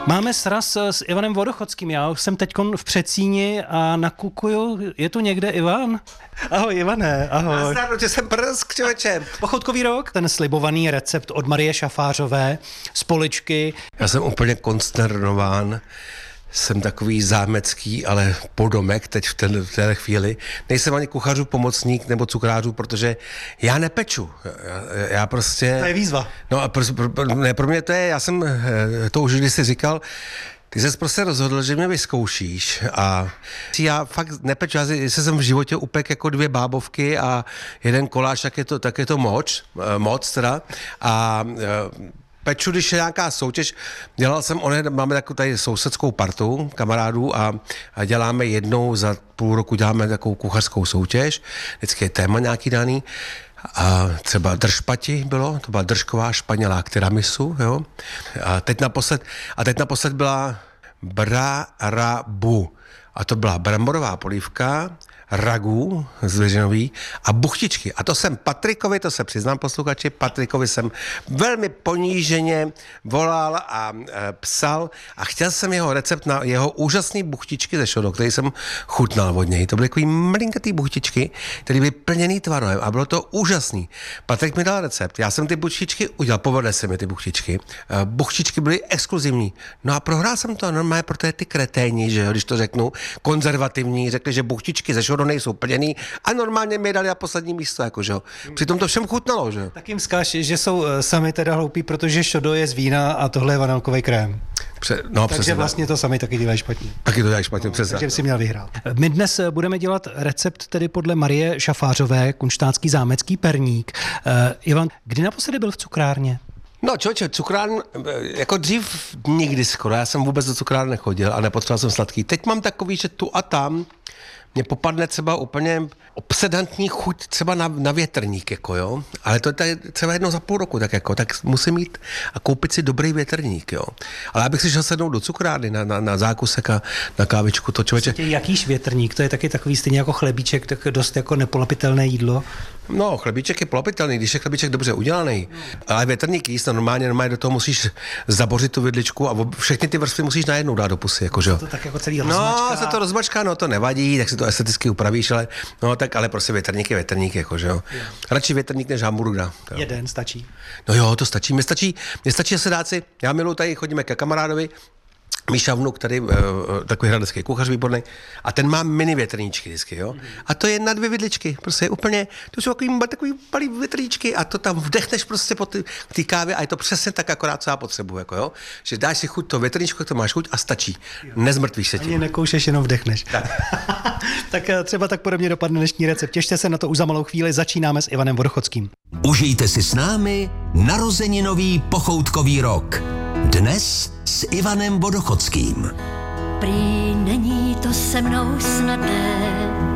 Máme sraz s Ivanem Vodochodským. Já už jsem teďkon v předsíni a nakukuju. Je tu někde Ivan? Ahoj Ivane, ahoj. Nazdar, že jsem prsk, člověče. Pochoutkový rok, ten slibovaný recept od Marie Šafářové z Poličky. Já jsem úplně konsternován. Jsem takový zámecký, ale podomek teď v téhle chvíli. Nejsem ani kuchařů pomocník nebo cukrářů, protože já nepeču. Já prostě... To je výzva. No a pro mě to je, já jsem to už kdysi říkal, ty jsi prostě rozhodl, že mě vyzkoušíš a já fakt nepeču, jestli jsem v životě upek jako 2 bábovky a 1 koláč, tak je to moc teda a peču, když je nějaká soutěž. Dělal jsem, máme takovou tady sousedskou partu kamarádů a děláme jednou za půl roku děláme takovou kuchařskou soutěž. Vždycky je téma nějaký daný. A třeba držpati bylo, to byla držková španělá tiramisu, jo. A teď naposled byla brarabu. A to byla bramborová polívka, ragu z Věřinový a buchtičky. A to jsem Patrikovi, to se přiznám posluchači, Patrikovi jsem velmi poníženě volal a psal a chtěl jsem jeho recept na jeho úžasný buchtičky ze šodo, který jsem chutnal od něj. To byly takový malinkatý buchtičky, které byly plněný tvarem a bylo to úžasný. Patrik mi dal recept, já jsem ty buchtičky udělal, povedly se mi ty buchtičky. Buchtičky byly exkluzivní. No a prohrál jsem to normálně, protože ty kreténi, že jo, když to řeknu, konzervativní, řekli, že buchtičky ze šodo nejsou plněný a normálně mi dali na poslední místo, jako, že jo. Přitom to všem chutnalo, že jo. Tak jim vzkáž, že jsou sami teda hloupí, protože šodo je z vína a tohle je vanilkový krém. Takže vlastně to sami taky dělají špatně. Taky to dělají špatně, přesně. Takže si měl vyhrát. My dnes budeme dělat recept tedy podle Marie Šafářové, kunštátský zámecký perník. Ivan, kdy naposledy byl v cukrárně? No člověče, cukrárn, jako dřív nikdy skoro, já jsem vůbec do cukrárny nechodil a nepotřeboval jsem sladký. Teď mám takový, že tu a tam mě popadne třeba úplně obsedantní chuť třeba na větrník, jako jo, ale to je tady třeba jednou za půl roku, tak musím jít a koupit si dobrý větrník, jo. Ale abych si šel sednout do cukrárny na zákusek a na kávičku, to člověče. Jakýž větrník? To je taky takový stejně jako chlebíček, tak dost jako nepolapitelné jídlo. No, chlebíček je polapitelný, když je chlebíček dobře udělaný. Ale větrník jíst, normálně do toho musíš zabořit tu vidličku a všechny ty vrstvy musíš najednou dát do pusy, jako, že jo. To tak jako celý rozmačká. No, se to rozmačká, no to nevadí, tak si to esteticky upravíš, ale no tak ale prostě větrník je větrník, jako, že jo. Radši větrník než hamburger. Jeden stačí. No jo, to stačí. Mně stačí se dát si, já miluji tady, chodíme ke kamarádovi, Míša vnuk, tady takový hradecký kuchař výborný, a ten má mini větrníčky vždycky, jo. A to je na 2 vidličky, prostě úplně, to jsou takový malý větrníčky a to tam vdechneš prostě po té kávě a je to přesně tak akorát, co já potřebuji, jako jo. Že dáš si chuť to větrníčko, to máš chuť a stačí. Nezmrtvíš se tím. Ani nekoušeš, jenom vdechneš. Tak. Tak třeba tak podobně dopadne dnešní recept. Těšte se na to už za malou chvíli, začínáme s Ivanem Vodochodským. Užijte si s námi narozeninový pochoutkový rok. Dnes s Ivanem Vodochodským. Prý není to se mnou snadné,